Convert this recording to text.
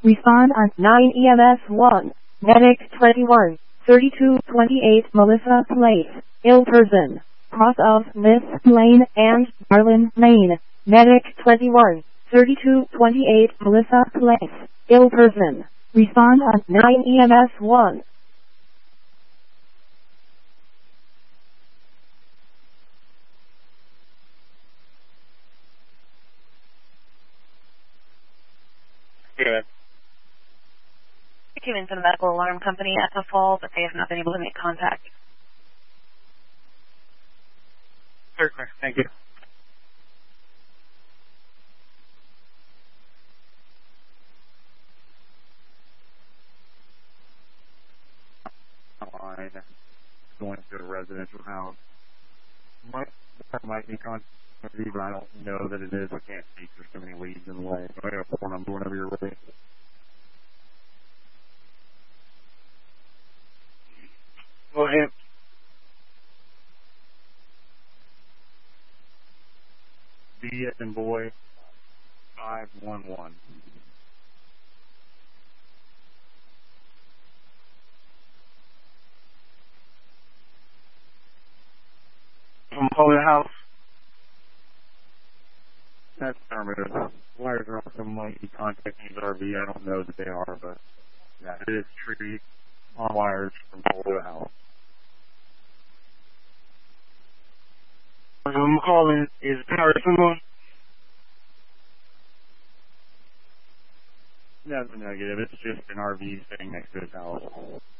Respond on 9 EMS 1. Medic 21. 3228 Melissa Place. Ill person. Cross of Miss Lane and Garland Lane. Medic 21. 3228 Melissa Place. Ill person. Respond on 9 EMS 1. Good. I came into the medical alarm company at the fall, but they have not been able to make contact. Certainly. Thank you. Line going to a residential house. Might be contact with you, but I don't know that it is. I can't speak. There's too many leads in the way. I got a phone number whenever you're ready. Go ahead. B as in boy 511. I'm calling the house. That's affirmative. Wires are also might be contacting his RV. I don't know that they are, but yeah, it is tree on wires from the house. I'm calling. Is power similar? That's a negative. It's just an RV sitting next to his house.